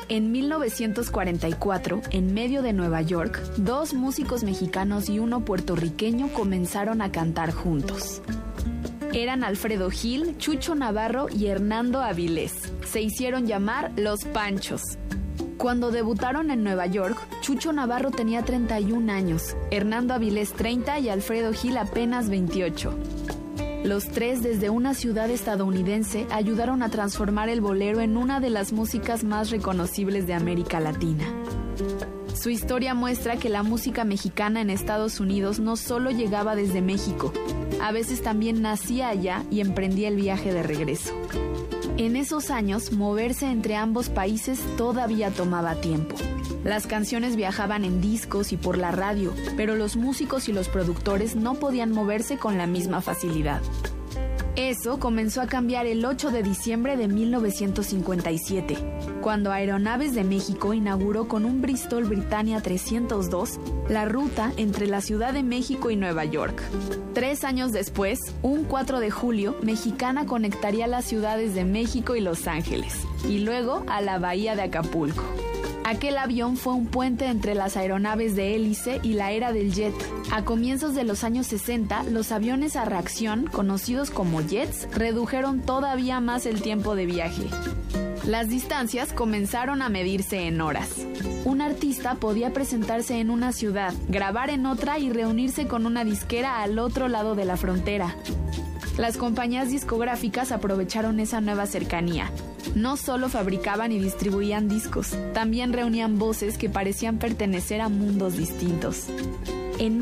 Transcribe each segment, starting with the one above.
En 1944, en medio de Nueva York, 2 músicos mexicanos y uno puertorriqueño comenzaron a cantar juntos. Eran Alfredo Gil, Chucho Navarro y Hernando Avilés. Se hicieron llamar Los Panchos. Cuando debutaron en Nueva York, Chucho Navarro tenía 31 años, Hernando Avilés 30 y Alfredo Gil apenas 28. Los 3, desde una ciudad estadounidense, ayudaron a transformar el bolero en una de las músicas más reconocibles de América Latina. Su historia muestra que la música mexicana en Estados Unidos no solo llegaba desde México, a veces también nacía allá y emprendía el viaje de regreso. En esos años, moverse entre ambos países todavía tomaba tiempo. Las canciones viajaban en discos y por la radio, pero los músicos y los productores no podían moverse con la misma facilidad. Eso comenzó a cambiar el 8 de diciembre de 1957, cuando Aeronaves de México inauguró con un Bristol Britannia 302 la ruta entre la Ciudad de México y Nueva York. 3 años después, un 4 de julio, Mexicana conectaría las ciudades de México y Los Ángeles, y luego a la bahía de Acapulco. Aquel avión fue un puente entre las aeronaves de hélice y la era del jet. A comienzos de los años 60, los aviones a reacción, conocidos como jets, redujeron todavía más el tiempo de viaje. Las distancias comenzaron a medirse en horas. Un artista podía presentarse en una ciudad, grabar en otra y reunirse con una disquera al otro lado de la frontera. Las compañías discográficas aprovecharon esa nueva cercanía. No solo fabricaban y distribuían discos, también reunían voces que parecían pertenecer a mundos distintos. En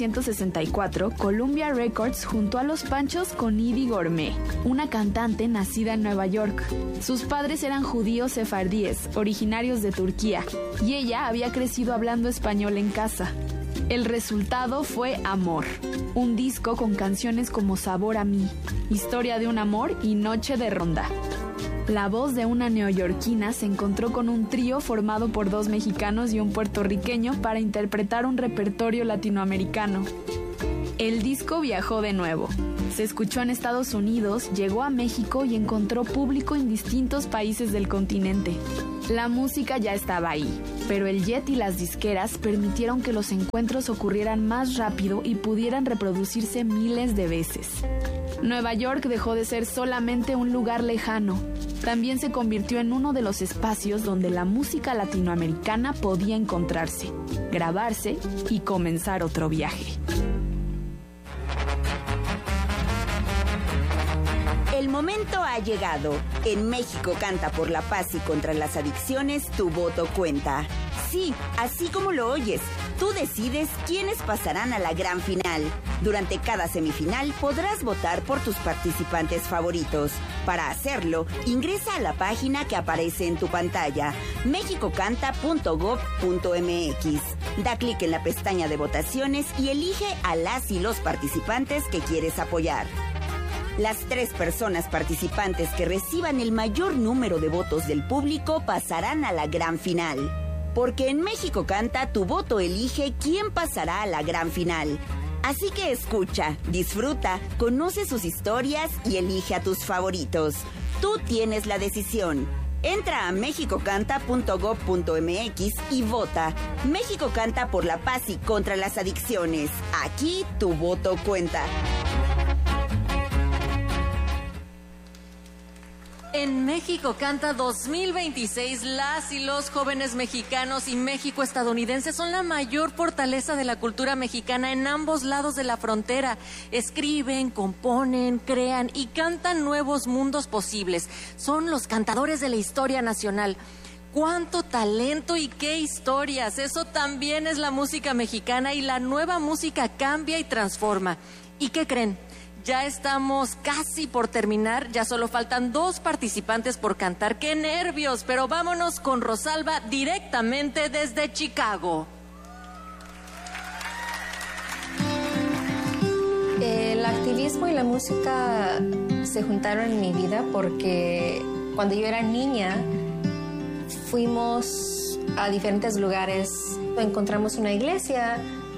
1964, Columbia Records juntó a Los Panchos con Edie Gourmet, una cantante nacida en Nueva York. Sus padres eran judíos sefardíes, originarios de Turquía, y ella había crecido hablando español en casa. El resultado fue Amor, un disco con canciones como Sabor a mí, Historia de un amor y Noche de ronda. La voz de una neoyorquina se encontró con un trío formado por 2 mexicanos y un puertorriqueño para interpretar un repertorio latinoamericano. El disco viajó de nuevo. Se escuchó en Estados Unidos, llegó a México y encontró público en distintos países del continente. La música ya estaba ahí, pero el jet y las disqueras permitieron que los encuentros ocurrieran más rápido y pudieran reproducirse miles de veces. Nueva York dejó de ser solamente un lugar lejano. También se convirtió en uno de los espacios donde la música latinoamericana podía encontrarse, grabarse y comenzar otro viaje. El momento ha llegado. En México Canta por la Paz y contra las adicciones, tu voto cuenta. Sí, así como lo oyes, tú decides quiénes pasarán a la gran final. Durante cada semifinal podrás votar por tus participantes favoritos. Para hacerlo, ingresa a la página que aparece en tu pantalla, mexicocanta.gov.mx. Da clic en la pestaña de votaciones y elige a las y los participantes que quieres apoyar. Las 3 personas participantes que reciban el mayor número de votos del público pasarán a la gran final. Porque en México Canta, tu voto elige quién pasará a la gran final. Así que escucha, disfruta, conoce sus historias y elige a tus favoritos. Tú tienes la decisión. Entra a mexicocanta.gov.mx y vota. México Canta por la paz y contra las adicciones. Aquí tu voto cuenta. En México Canta 2026, las y los jóvenes mexicanos y México estadounidense son la mayor fortaleza de la cultura mexicana en ambos lados de la frontera. Escriben, componen, crean y cantan nuevos mundos posibles. Son los cantadores de la historia nacional. ¡Cuánto talento y qué historias! Eso también es la música mexicana y la nueva música cambia y transforma. ¿Y qué creen? Ya estamos casi por terminar, ya solo faltan 2 participantes por cantar. ¡Qué nervios! Pero vámonos con Rosalba directamente desde Chicago. El activismo y la música se juntaron en mi vida porque cuando yo era niña fuimos a diferentes lugares. Encontramos una iglesia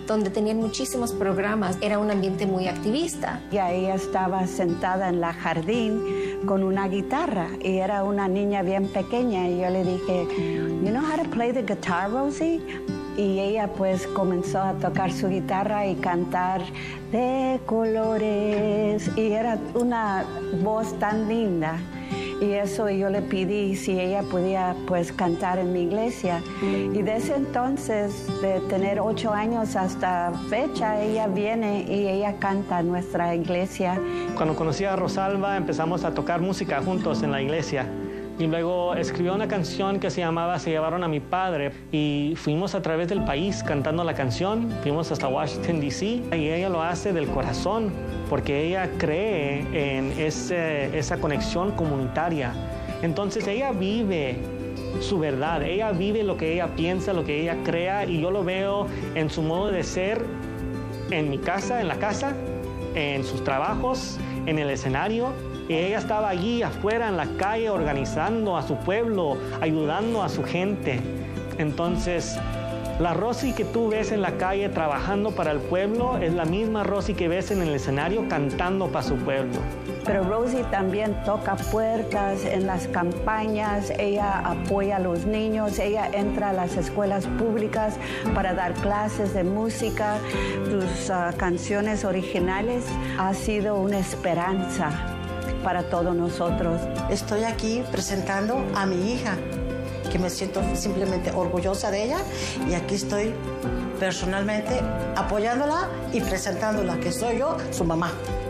donde tenían muchísimos programas. Era un ambiente muy activista. Y ella estaba sentada en la jardín con una guitarra y era una niña bien pequeña y yo le dije, "You know how to play the guitar, Rosie?" Y ella pues comenzó a tocar su guitarra y cantar de colores y era una voz tan linda. Y eso yo le pedí si ella podía pues cantar en mi iglesia. Y desde entonces, de tener 8 años hasta fecha, ella viene y ella canta en nuestra iglesia. Cuando conocí a Rosalba empezamos a tocar música juntos en la iglesia. Y luego escribió una canción que se llamaba Se llevaron a mi padre y fuimos a través del país cantando la canción, fuimos hasta Washington, D.C. y ella lo hace del corazón porque ella cree en esa conexión comunitaria. Entonces ella vive su verdad, ella vive lo que ella piensa, lo que ella crea y yo lo veo en su modo de ser en mi casa, en la casa, en sus trabajos, en el escenario. Y ella estaba allí afuera en la calle organizando a su pueblo, ayudando a su gente. Entonces, la Rosie que tú ves en la calle trabajando para el pueblo es la misma Rosie que ves en el escenario cantando para su pueblo. Pero Rosie también toca puertas en las campañas, ella apoya a los niños, ella entra a las escuelas públicas para dar clases de música. Sus canciones originales han sido una esperanza para todos nosotros. Estoy aquí presentando a mi hija, que me siento simplemente orgullosa de ella y aquí estoy personalmente apoyándola y presentándola, que soy yo, su mamá.